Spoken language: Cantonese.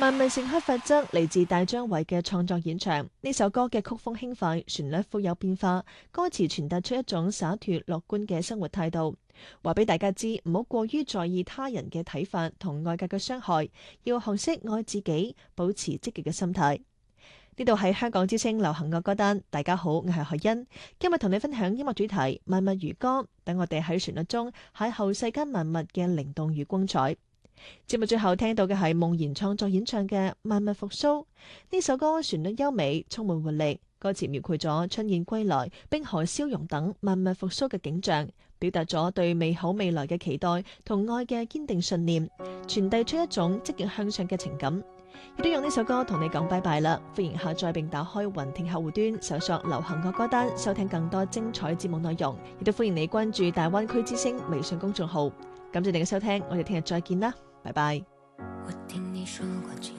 萬物盛開法則嚟自大張偉嘅創作演唱。呢首歌嘅曲風輕快，旋律富有變化，歌詞傳達出一種灑脫樂觀嘅生活態度，話俾大家知唔好過於在意他人嘅睇法同外界嘅傷害，要學識愛自己，保持積極嘅心態。呢度係香港之聲流行樂歌單，大家好，我係海欣，今日同你分享音樂主題萬物如歌，等我哋喺旋律中邂逅世間萬物嘅靈動與光彩。節目最後聽到嘅係夢然創作演唱嘅《萬物復甦》。呢首歌旋律優美，充滿活力，歌詞描繪咗春燕歸來、冰河消融等萬物復甦嘅景象，表達咗對美好未來嘅期待同愛嘅堅定信念，傳遞出一種積極向上嘅情感。亦都用呢首歌同你講拜拜啦！歡迎下載並打開雲聽客戶端，搜索流行樂歌單，收聽更多精彩節目內容。亦都歡迎你關注大灣區之聲微信公眾號。感謝你嘅收聽，我哋聽日再見啦，拜拜。 我聽你說過